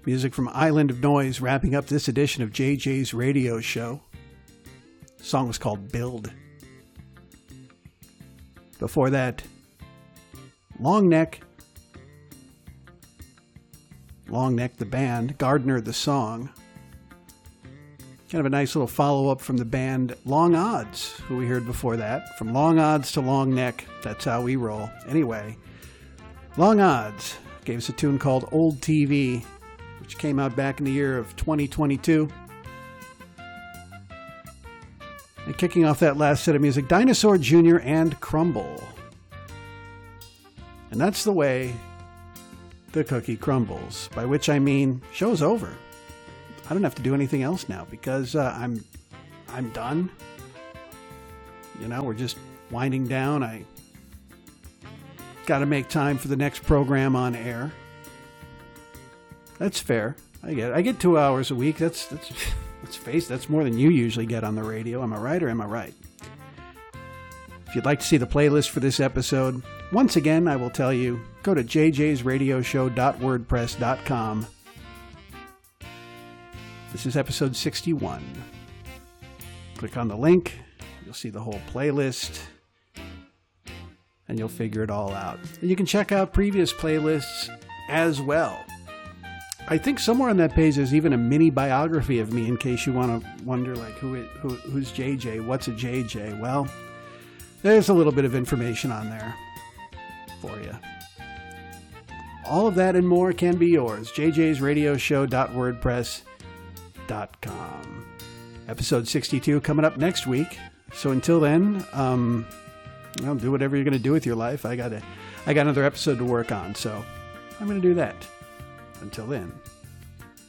Music from Island of Noise, wrapping up this edition of JJ's Radio Show. The song was called Build. Before that, Long Neck the band, Gardner the song. Kind of a nice little follow-up from the band Long Odds, who we heard before that. From Long Odds to Long Neck, that's how we roll. Anyway, Long Odds gave us a tune called Old TV, which came out back in the year of 2022. And kicking off that last set of music, Dinosaur Jr. and Crumble. And that's the way the cookie crumbles, by which I mean show's over. I don't have to do anything else now because I'm done. You know, we're just winding down. I got to make time for the next program on air. That's fair. I get 2 hours a week. Let's face it, that's more than you usually get on the radio. Am I right or am I right? If you'd like to see the playlist for this episode, once again, I will tell you, go to jjsradioshow.wordpress.com. This is episode 61. Click on the link. You'll see the whole playlist. And you'll figure it all out. And you can check out previous playlists as well. I think somewhere on that page there's even a mini biography of me in case you want to wonder, like, who's JJ? What's a JJ? Well, there's a little bit of information on there for you. All of that and more can be yours. jjsradioshow.wordpress.com. Episode 62 coming up next week. So until then, do whatever you're going to do with your life. I got another episode to work on, so I'm going to do that. Until then,